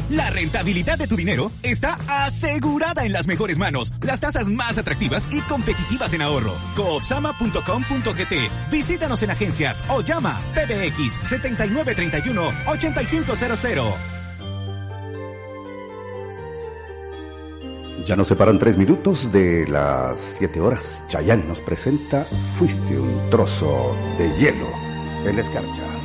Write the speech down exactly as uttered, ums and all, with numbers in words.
La rentabilidad de tu dinero está asegurada en las mejores manos. Las tasas más atractivas y competitivas en ahorro. coopsama punto com punto gt. Visítanos en agencias o llama P B X setenta y nueve treinta y uno ochenta y cinco cero cero. Ya nos separan tres minutos de las siete horas. Chayanne nos presenta Fuiste un trozo de hielo en la escarcha.